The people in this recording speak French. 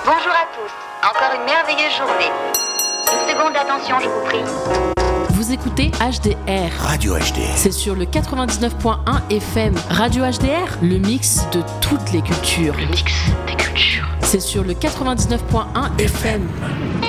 Bonjour à tous, encore une merveilleuse journée. Une seconde d'attention, je vous prie. Vous écoutez HDR. Radio HDR. C'est sur le 99.1 FM. Radio HDR, le mix de toutes les cultures. Le mix des cultures. C'est sur le 99.1 FM.